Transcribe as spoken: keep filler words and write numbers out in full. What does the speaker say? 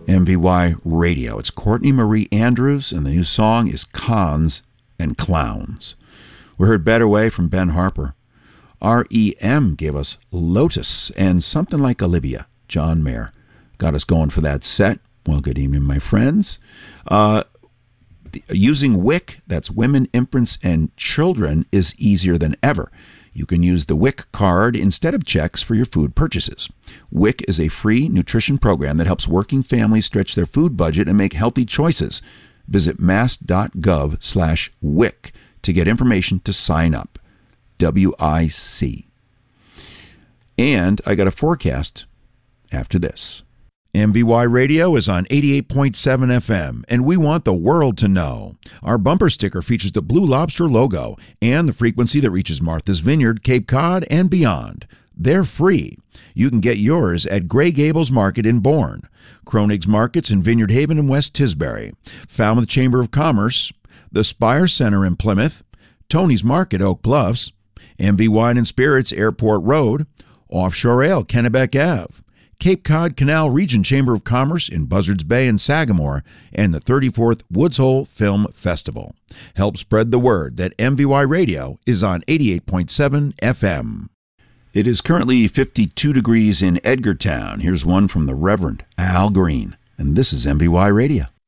M V Y Radio. It's Courtney Marie Andrews, and the new song is Cons and Clowns. We heard Better Way from Ben Harper. R E M gave us Lotus and Something Like Olivia. John Mayer got us going for that set. Well, good evening, my friends. Uh, using WIC, that's Women, Infants, and Children, is easier than ever. You can use the WIC card instead of checks for your food purchases. WIC is a free nutrition program that helps working families stretch their food budget and make healthy choices. Visit mass.gov slash WIC to get information to sign up. W I C. And I got a forecast after this. M V Y Radio is on eighty-eight point seven F M, and we want the world to know. Our bumper sticker features the Blue Lobster logo and the frequency that reaches Martha's Vineyard, Cape Cod, and beyond. They're free. You can get yours at Gray Gables Market in Bourne, Kronig's Markets in Vineyard Haven and West Tisbury, Falmouth Chamber of Commerce, the Spire Center in Plymouth, Tony's Market, Oak Bluffs, M V Wine and Spirits, Airport Road, Offshore Ale, Kennebec Avenue, Cape Cod Canal Region Chamber of Commerce in Buzzards Bay and Sagamore, and the thirty-fourth Woods Hole Film Festival. Help spread the word that M V Y Radio is on eighty-eight point seven F M. It is currently fifty-two degrees in Edgartown. Here's one from the Reverend Al Green, and this is M V Y Radio.